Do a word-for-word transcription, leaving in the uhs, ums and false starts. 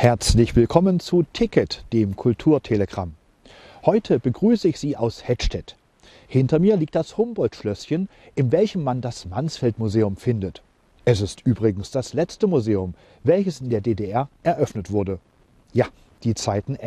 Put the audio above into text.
Herzlich willkommen zu Ticket, dem Kulturtelegramm. Heute begrüße ich Sie aus Hettstedt. Hinter mir liegt das Humboldt-Schlösschen, in welchem man das Mansfeld-Museum findet. Es ist übrigens das letzte Museum, welches in der D D R eröffnet wurde. Ja, die Zeiten